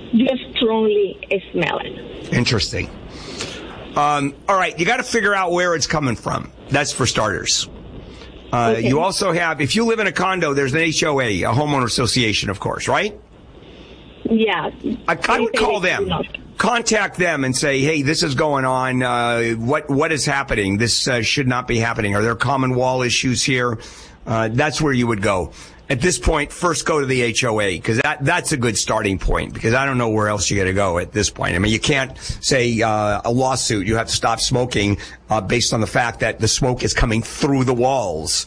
just strongly smell it. Interesting. All right, you got to figure out where it's coming from. That's for starters. Okay. You also have, if you live in a condo, there's an HOA, a homeowner association, of course, right? Yeah. I would call them. Contact them and say, hey, this is going on. What is happening? This should not be happening. Are there common wall issues here? That's where you would go. At this point, first go to the HOA, because that's a good starting point, because I don't know where else you're going to go at this point. I mean, you can't say a lawsuit. You have to stop smoking based on the fact that the smoke is coming through the walls.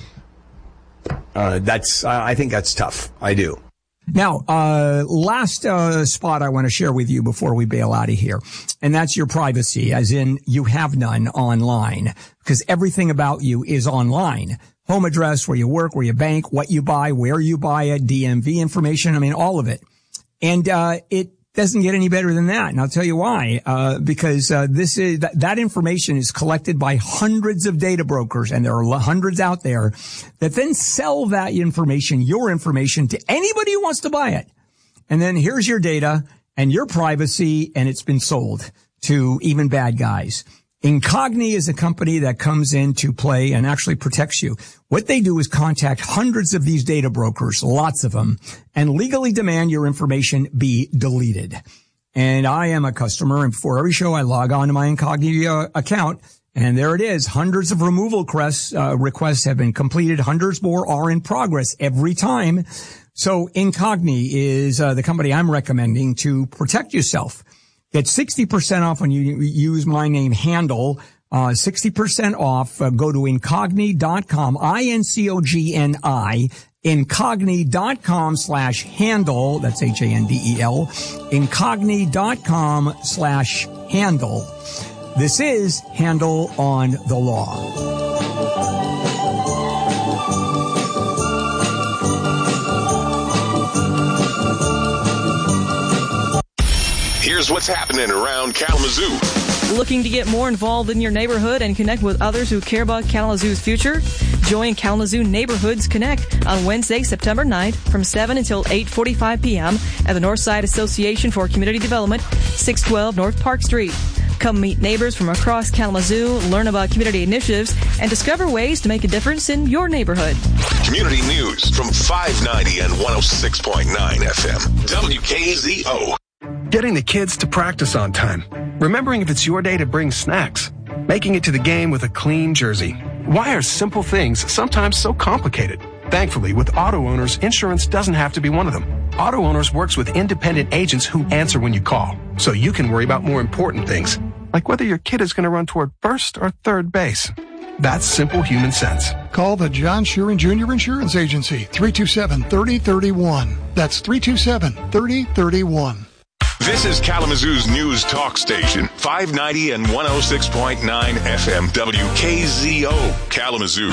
I think that's tough. I do. Now, last spot I want to share with you before we bail out of here, and that's your privacy, as in you have none online, because everything about you is online. Home address, where you work, where you bank, what you buy, where you buy it, DMV information, I mean, all of it. And it doesn't get any better than that. And I'll tell you why. Because that information is collected by hundreds of data brokers, and there are hundreds out there that then sell that information, your information, to anybody who wants to buy it. And then here's your data and your privacy, and it's been sold to even bad guys. Incogni is a company that comes into play and actually protects you. What they do is contact hundreds of these data brokers, lots of them, and legally demand your information be deleted. And I am a customer, and before every show I log on to my Incogni account, and there it is. Hundreds of removal requests have been completed. Hundreds more are in progress every time. So Incogni is the company I'm recommending to protect yourself. Get 60% off when you use my name, Handel. 60% off. Go to Incogni.com, INCOGNI, Incogni.com/Handel. That's HANDEL. Incogni.com/Handel. This is Handel on the Law. Here's what's happening around Kalamazoo. Looking to get more involved in your neighborhood and connect with others who care about Kalamazoo's future? Join Kalamazoo Neighborhoods Connect on Wednesday, September 9th from 7 until 8:45 p.m. at the Northside Association for Community Development, 612 North Park Street. Come meet neighbors from across Kalamazoo, learn about community initiatives, and discover ways to make a difference in your neighborhood. Community news from 590 and 106.9 FM. WKZO. Getting the kids to practice on time. Remembering if it's your day to bring snacks. Making it to the game with a clean jersey. Why are simple things sometimes so complicated? Thankfully, with Auto Owners, insurance doesn't have to be one of them. Auto Owners works with independent agents who answer when you call, so you can worry about more important things, like whether your kid is going to run toward first or third base. That's simple human sense. Call the John Sheeran Jr. Insurance Agency, 327-3031. That's 327-3031. This is Kalamazoo's news talk station, 590 and 106.9 FM, WKZO, Kalamazoo.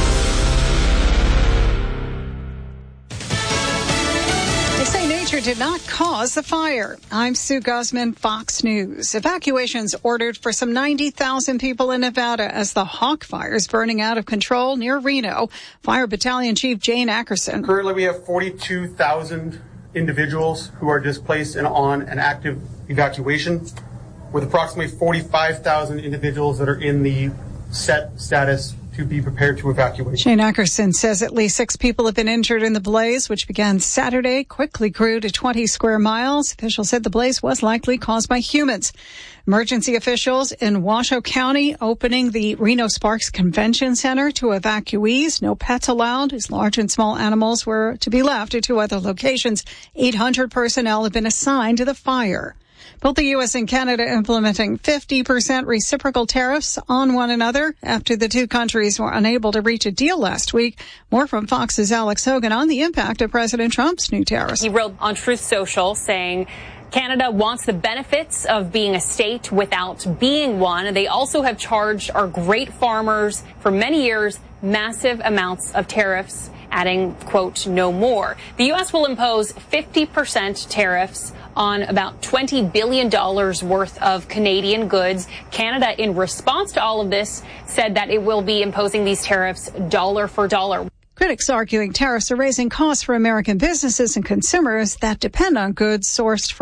They say nature did not cause the fire. I'm Sue Guzman, Fox News. Evacuations ordered for some 90,000 people in Nevada as the Hawk Fire is burning out of control near Reno. Fire Battalion Chief Jane Ackerson. Currently, we have 42,000 individuals who are displaced and on an active evacuation, with approximately 45,000 individuals that are in the set status to be prepared to evacuate. Shane Ackerson says at least 6 people have been injured in the blaze, which began Saturday, quickly grew to 20 square miles. Officials said the blaze was likely caused by humans. Emergency officials in Washoe County opening the Reno Sparks Convention Center to evacuees. No pets allowed, as large and small animals were to be left at 2 other locations. 800 personnel have been assigned to the fire. Both the U.S. and Canada implementing 50% reciprocal tariffs on one another after the 2 countries were unable to reach a deal last week. More from Fox's Alex Hogan on the impact of President Trump's new tariffs. He wrote on Truth Social saying Canada wants the benefits of being a state without being one. They also have charged our great farmers for many years massive amounts of tariffs, adding, quote, no more. The U.S. will impose 50% tariffs on about $20 billion worth of Canadian goods. Canada, in response to all of this, said that it will be imposing these tariffs dollar for dollar. Critics arguing tariffs are raising costs for American businesses and consumers that depend on goods sourced from